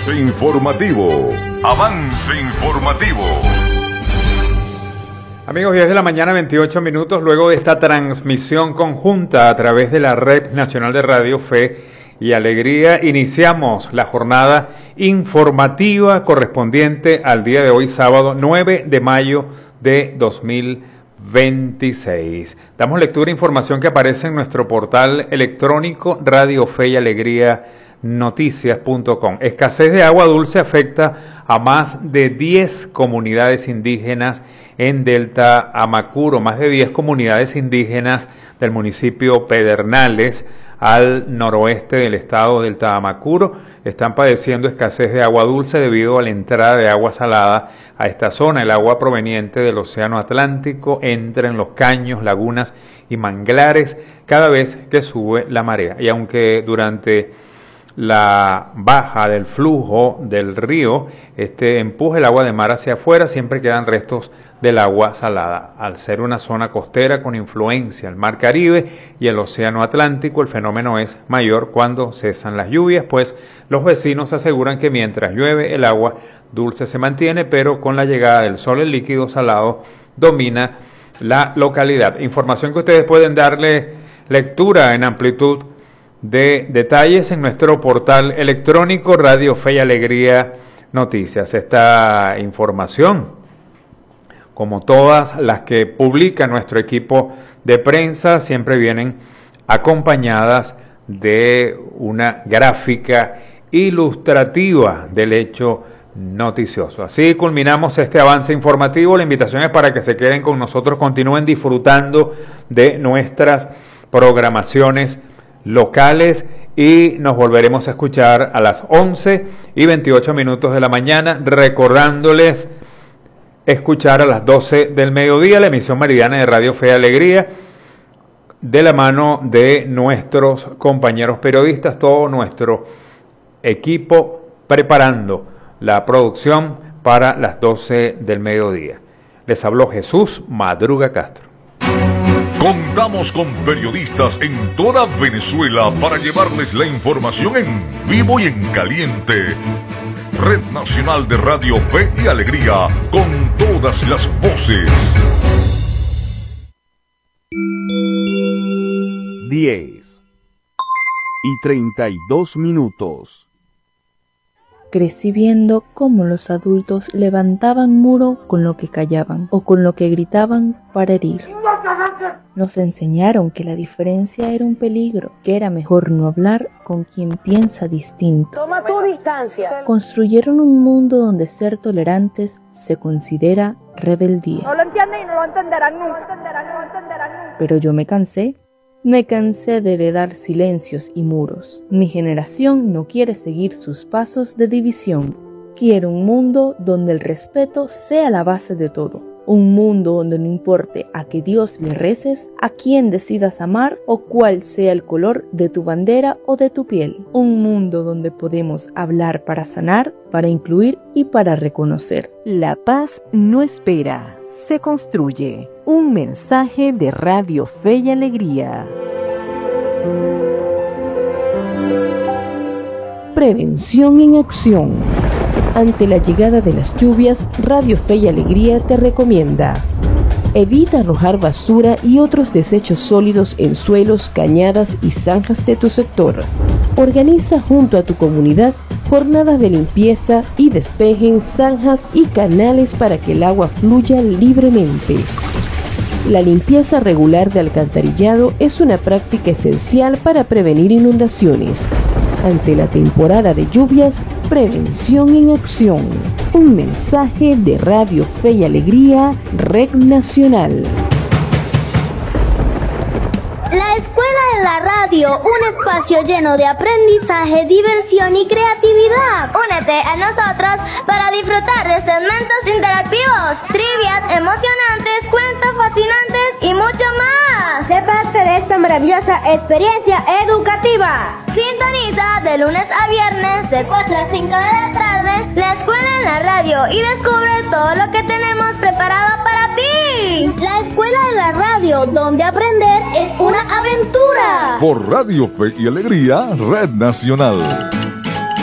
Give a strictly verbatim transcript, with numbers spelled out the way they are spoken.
Avance informativo. Avance informativo. Amigos, diez de la mañana, veintiocho minutos, luego de esta transmisión conjunta a través de la Red Nacional de Radio Fe y Alegría, iniciamos la jornada informativa correspondiente al día de hoy, sábado nueve de mayo de dos mil veintiséis. Damos lectura a información que aparece en nuestro portal electrónico Radio Fe y Alegría Noticias punto com. Escasez de agua dulce afecta a más de diez comunidades indígenas en Delta Amacuro. Más de diez comunidades indígenas del municipio Pedernales, al noroeste del estado del Delta Amacuro, están padeciendo escasez de agua dulce debido a la entrada de agua salada a esta zona. El agua proveniente del océano Atlántico entra en los caños, lagunas y manglares cada vez que sube la marea. Y aunque durante la baja del flujo del río este empuje el agua de mar hacia afuera, siempre quedan restos del agua salada. Al ser una zona costera con influencia al mar Caribe y el océano Atlántico, el fenómeno es mayor cuando cesan las lluvias, pues los vecinos aseguran que mientras llueve el agua dulce se mantiene, pero con la llegada del sol el líquido salado domina la localidad. Información que ustedes pueden darle lectura en amplitud de detalles en nuestro portal electrónico Radio Fe y Alegría Noticias. Esta información, como todas las que publica nuestro equipo de prensa, siempre vienen acompañadas de una gráfica ilustrativa del hecho noticioso. Así culminamos este avance informativo. La invitación es para que se queden con nosotros, continúen disfrutando de nuestras programaciones locales y nos volveremos a escuchar a las once y veintiocho minutos de la mañana, recordándoles escuchar a las doce del mediodía la emisión meridiana de Radio Fe y Alegría de la mano de nuestros compañeros periodistas, todo nuestro equipo preparando la producción para las doce del mediodía. Les habló Jesús Madruga Castro. Contamos con periodistas en toda Venezuela para llevarles la información en vivo y en caliente. Red Nacional de Radio Fe y Alegría, con todas las voces. diez y treinta y dos minutos. Crecí viendo cómo los adultos levantaban muro con lo que callaban o con lo que gritaban para herir. Nos enseñaron que la diferencia era un peligro, que era mejor no hablar con quien piensa distinto. Toma tu distancia. Construyeron un mundo donde ser tolerantes se considera rebeldía. No lo entienden y no lo entenderán nunca. No entenderán, no entenderán nunca. Pero yo me cansé. Me cansé de heredar silencios y muros. Mi generación no quiere seguir sus pasos de división. Quiero un mundo donde el respeto sea la base de todo. Un mundo donde no importe a qué Dios le reces, a quién decidas amar o cuál sea el color de tu bandera o de tu piel. Un mundo donde podemos hablar para sanar, para incluir y para reconocer. La paz no espera, se construye. Un mensaje de Radio Fe y Alegría. Prevención en acción. Ante la llegada de las lluvias, Radio Fe y Alegría te recomienda: evita arrojar basura y otros desechos sólidos en suelos, cañadas y zanjas de tu sector. Organiza junto a tu comunidad jornadas de limpieza y despejen zanjas y canales para que el agua fluya libremente. La limpieza regular de alcantarillado es una práctica esencial para prevenir inundaciones. Ante la temporada de lluvias, prevención en acción. Un mensaje de Radio Fe y Alegría, Red Nacional. La Escuela de la Radio, un espacio lleno de aprendizaje, diversión y creatividad. Únete a nosotros para disfrutar de segmentos interactivos, trivias emocionantes, cuentos fascinantes y mucho más. Sé parte de esta maravillosa experiencia educativa. Sintoniza de lunes a viernes de cuatro a cinco de la tarde La Escuela en la Radio y descubre todo lo que tenemos preparado para ti. La Escuela de la Radio, donde aprender es una aventura. Por Radio Fe y Alegría, Red Nacional.